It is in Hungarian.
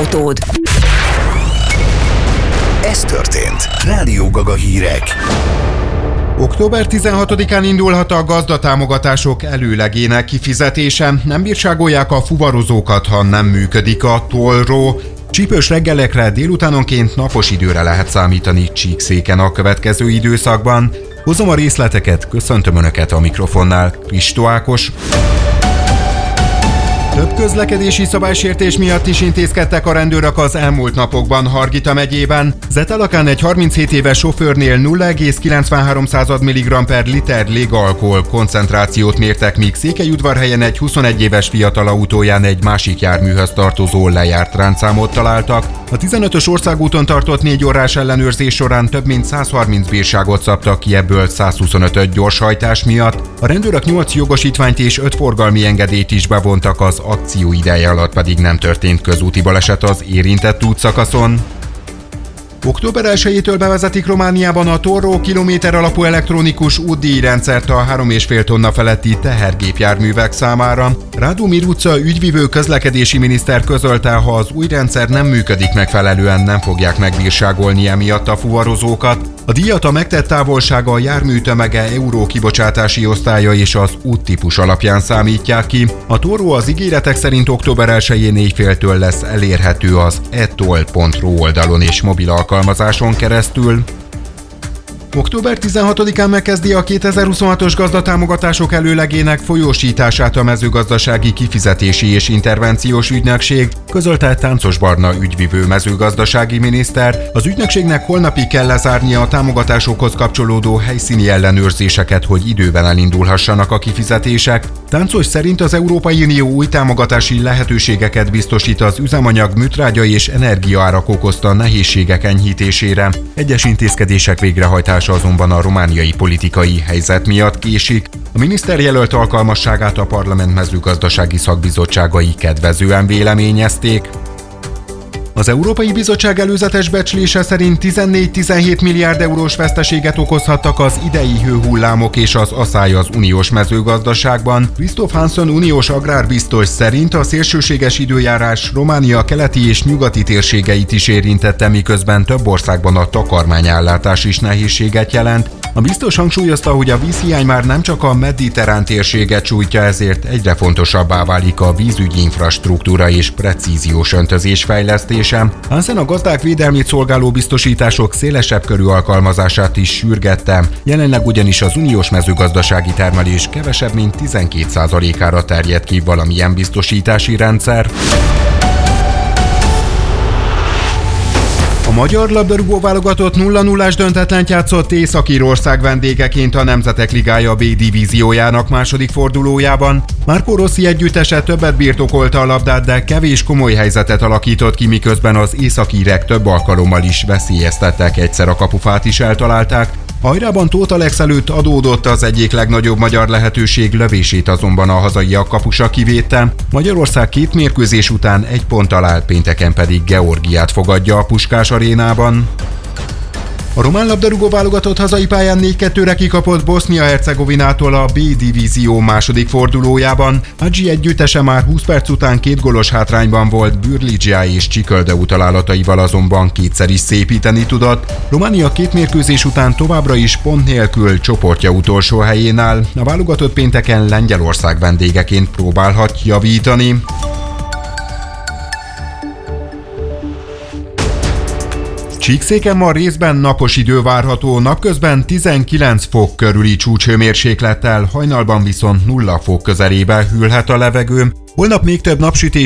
autód. Ez történt. Rádió Gaga hírek. Október 16-án indulhat a gazdatámogatások előlegének kifizetése. Nem bírságolják a fuvarozókat, ha nem működik a tollró. Csípős reggelekre, délutánonként napos időre lehet számítani Csíkszéken a következő időszakban. Hozom a részleteket, köszöntöm Önöket a mikrofonnál, Kristó Ákos. Több közlekedési szabálysértés miatt is intézkedtek a rendőrök az elmúlt napokban Hargita megyében. Zetelakán egy 37 éves sofőrnél 0,93 mg/liter légalkohol koncentrációt mértek, míg Székelyudvarhelyen egy 21 éves fiatal autóján egy másik járműhöz tartozó lejárt rendszámot találtak. A 15-ös országúton tartott 4 órás ellenőrzés során több mint 130 bírságot szabtak ki, ebből 125-öt gyorshajtás miatt. A rendőrök 8 jogosítványt és 5 forgalmi engedélyt is bevontak, az akció ideje alatt pedig nem történt közúti baleset az érintett útszakaszon. Október 1-től bevezetik Romániában a Torró kilométer alapú elektronikus útdíjrendszert a 3,5 tonna feletti tehergépjárművek számára. Radu Miruca ügyvivő közlekedési miniszter közölte, ha az új rendszer nem működik megfelelően, nem fogják megbírságolni emiatt a fuvarozókat. A díjat a megtett távolsága, a jármű tömege, euró kibocsátási osztálya és az úttípus alapján számítják ki. A Torró az ígéretek szerint október 1-én éjféltől lesz elérhető az etoll.ru oldalon és mobil alkalmazáson keresztül. Október 16-án megkezdi a 2026-os gazdatámogatások előlegének folyósítását a mezőgazdasági kifizetési és intervenciós ügynökség, közölte Táncos Barna ügyvivő mezőgazdasági miniszter. Az ügynökségnek holnapig kell lezárnia a támogatásokhoz kapcsolódó helyszíni ellenőrzéseket, hogy időben elindulhassanak a kifizetések. Táncos szerint az Európai Unió új támogatási lehetőségeket biztosít az üzemanyag, műtrágya és energiaárak okozta nehézségek enyhítésére. Egyes intézkedések végrehajtása azonban a romániai politikai helyzet miatt késik. A miniszter jelölt alkalmasságát a parlament mezőgazdasági szakbizottságai kedvezően véleményezték. Az Európai Bizottság előzetes becslése szerint 14-17 milliárd eurós veszteséget okozhattak az idei hőhullámok és az aszály az uniós mezőgazdaságban. Christoph Hansen uniós agrárbiztos szerint a szélsőséges időjárás Románia keleti és nyugati térségeit is érintette, miközben több országban a takarmányellátás is nehézséget jelent. A biztos hangsúlyozta, hogy a vízhiány már nem csak a mediterrán térséget sújtja, ezért egyre fontosabbá válik a vízügyi infrastruktúra és precíziós öntözés fejlesztése. Hansen a gazdák védelmét szolgáló biztosítások szélesebb körű alkalmazását is sürgette. Jelenleg ugyanis az uniós mezőgazdasági termelés kevesebb mint 12%-ára terjed ki valamilyen biztosítási rendszer. A magyar labdarúgó válogatott 0-0-ás döntetlent játszott Észak-Írország vendégeként a Nemzetek Ligája B divíziójának második fordulójában. Marco Rossi együttese többet birtokolta a labdát, de kevés komoly helyzetet alakított ki, miközben az északírek több alkalommal is veszélyeztettek, egyszer a kapufát is eltalálták. Hajrában Tóth Alex előtt adódott az egyik legnagyobb magyar lehetőség, lövését azonban a hazaiak kapusa kivédte. Magyarország 2 mérkőzés után 1 ponttal áll, pénteken pedig Georgiát fogadja a Puskás arénában. A román labdarúgó válogatott hazai pályán 4-2-re kikapott Bosznia-Hercegovinától a B divízió második fordulójában. Hadzsi együttese már 20 perc után 2 gólos hátrányban volt, Bürlidzsia és Csiköldeú találataival azonban kétszer is szépíteni tudott. Románia 2 mérkőzés után továbbra is pont nélkül csoportja utolsó helyén áll. A válogatott pénteken Lengyelország vendégeként próbálhat javítani. Csíkszéken ma részben napos idő várható, napközben 19 fok körüli csúcshőmérséklettel, hajnalban viszont 0 fok közelébe hűlhet a levegő. Holnap még több napsütés